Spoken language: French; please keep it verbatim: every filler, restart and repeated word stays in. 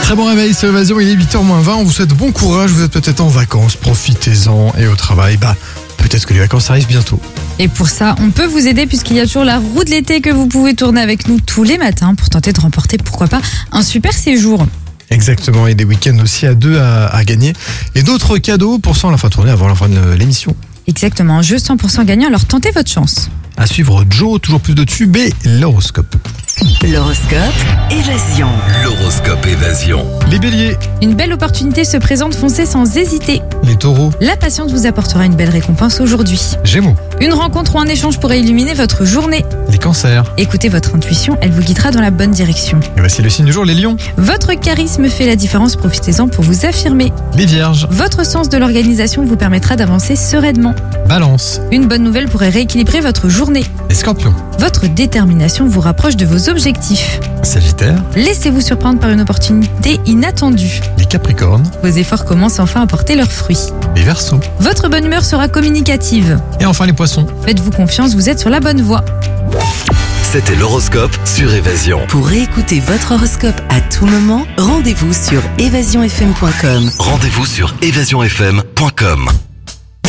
Très bon réveil, c'est Évasion, il est huit heures moins vingt, on vous souhaite bon courage, vous êtes peut-être en vacances, profitez-en, et au travail, bah peut-être que les vacances arrivent bientôt. Et pour ça, on peut vous aider puisqu'il y a toujours la roue de l'été que vous pouvez tourner avec nous tous les matins pour tenter de remporter, pourquoi pas, un super séjour. Exactement, et des week-ends aussi à deux à, à gagner, et d'autres cadeaux pour ça on la fera tourner avant la fin de l'émission. Exactement, un jeu cent pour cent gagnant, alors tentez votre chance. À suivre Joe, toujours plus de tubes et l'horoscope. L'horoscope Évasion. L'horoscope Évasion. Les béliers, Une belle opportunité se présente, foncez sans hésiter. les taureaux, La patience vous apportera une belle récompense aujourd'hui. gémeaux, Une rencontre ou un échange pourrait illuminer votre journée. les cancers. Écoutez votre intuition, elle vous guidera dans la bonne direction. Et voici le signe du jour, les lions, Votre charisme fait la différence, profitez-en pour vous affirmer. les vierges, Votre sens de l'organisation vous permettra d'avancer sereinement. balance, Une bonne nouvelle pourrait rééquilibrer votre journée. les scorpions, Votre détermination vous rapproche de vos objectifs. sagittaires, Laissez-vous surprendre par une opportunité inattendue. les capricornes, Vos efforts commencent enfin à porter leurs fruits. les verseaux, Votre bonne humeur sera communicative. et enfin les poissons. Faites-vous confiance, vous êtes sur la bonne voie. C'était l'horoscope sur Évasion. Pour réécouter votre horoscope à tout moment, rendez-vous sur évasion f m point com. Rendez-vous sur évasion f m point com.